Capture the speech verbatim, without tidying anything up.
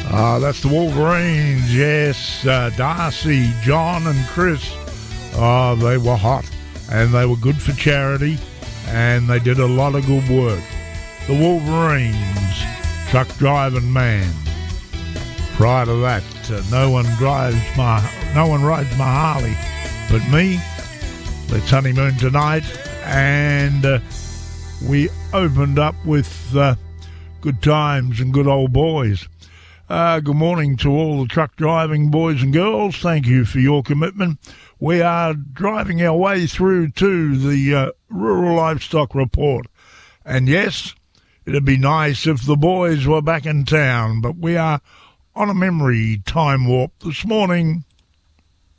Uh, that's the Wolverines, yes. Uh, Darcy, John and Chris, uh, they were hot and they were good for charity and they did a lot of good work. The Wolverines, Truck Driving Man. Prior to that, uh, no one drives my, no one rides my Harley but me. Let's honeymoon tonight, and uh, we opened up with uh, Good Times and Good Old Boys. Uh, good morning to all the truck driving boys and girls. Thank you for your commitment. We are driving our way through to the uh, Rural Livestock Report. And yes, it'd be nice if the boys were back in town, but we are on a memory time warp this morning.